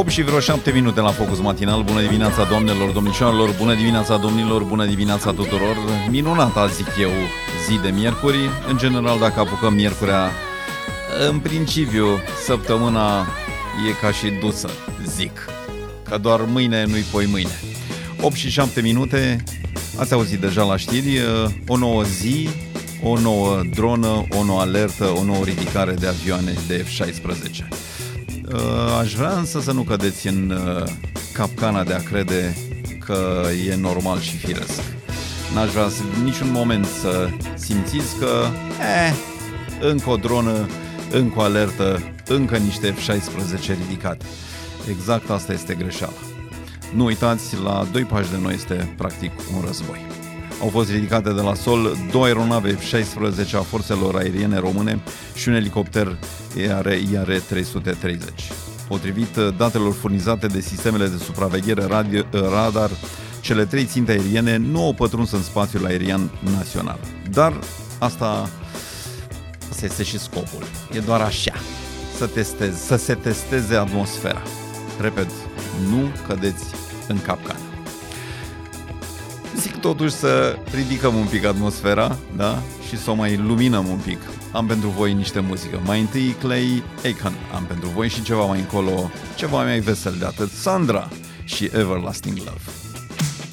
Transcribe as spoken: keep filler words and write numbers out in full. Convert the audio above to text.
opt și vreo șapte minute la Focus Matinal. Bună dimineața, doamnelor, domnișoarelor, bună dimineața, domnilor, bună dimineața tuturor. Minunata, zic eu, zi de miercuri. În general, dacă apucăm miercurea, în principiu, săptămâna e ca și dusă, zic. Că doar mâine nu-i poi mâine. opt și șapte minute, ați auzit deja la știri, o nouă zi, o nouă dronă, o nouă alertă, o nouă ridicare de avioane de F șaisprezece. Aș vrea însă să nu cădeți în capcana de a crede că e normal și firesc. N-aș vrea să, niciun moment să simțiți că eh, încă o dronă, încă o alertă, încă niște F șaisprezece ridicate. Exact asta este greșeala. Nu uitați, la doi pași de noi este practic un război. Au fost ridicate de la sol două aeronave F șaisprezece a forțelor aeriene române și un elicopter I R trei sute treizeci. Potrivit datelor furnizate de sistemele de supraveghere radio, radar, cele trei ținte aeriene nu au pătruns în spațiul aerian național. Dar asta, asta este și scopul. E doar așa, să, testez, să se testeze atmosfera. Repet, nu cădeți în capcană. Zic totuși să ridicăm un pic atmosfera, da? Și să o mai luminăm un pic. Am pentru voi niște muzică. Mai întâi Clay Aiken am pentru voi și ceva mai încolo, ceva mai vesel de atât. Sandra și Everlasting Love.